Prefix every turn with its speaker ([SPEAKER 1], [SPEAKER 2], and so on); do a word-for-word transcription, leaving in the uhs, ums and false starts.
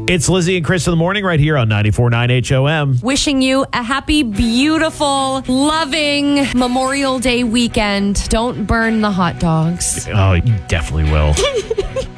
[SPEAKER 1] It's Lizzie and Chris in the morning right here on ninety-four point nine H O M.
[SPEAKER 2] Wishing you a happy, beautiful, loving Memorial Day weekend. Don't burn the hot dogs.
[SPEAKER 1] Oh, you definitely will.